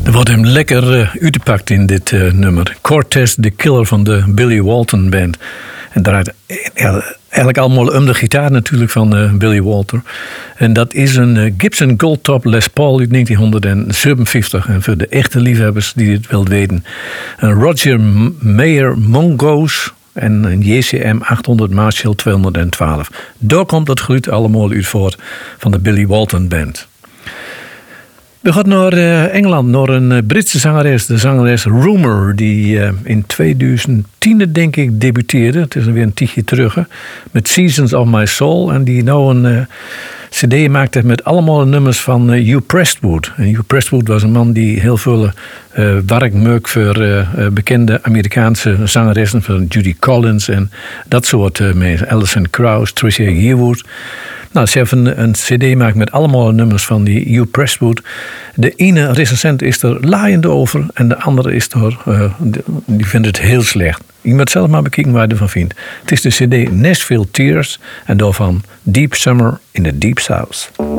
Er wordt hem lekker uitgepakt in dit nummer. Cortez the Killer van de Billy Walton Band. En draait eigenlijk allemaal om de gitaar natuurlijk van Billy Walton. En dat is een Gibson Goldtop Les Paul uit 1957. En voor de echte liefhebbers die het wilden weten. Een Roger Mayer Mongoose en een JCM 800 Marshall 212. Daar komt het geluid allemaal uit voort van de Billy Walton Band. We gaan naar Engeland, naar een Britse zangeres, de zangeres Rumour, die in 2010 denk ik debuteerde. Het is weer een tijdje terug, met Seasons of My Soul. En die nou een cd maakte met allemaal nummers van Hugh Prestwood. En Hugh Prestwood was een man die heel veel werk maakte voor bekende Amerikaanse zangeressen, van Judy Collins en dat soort mensen. Alison Krauss, Tricia Yearwood. Nou, ze hebben een cd gemaakt met allemaal nummers van die Hugh Prestwood. De ene recensent is er laaiende over en de andere is er, die vindt het heel slecht. Je moet zelf maar bekijken waar je ervan vindt. Het is de cd Nashville Tears en daarvan Deep Summer in the Deep South.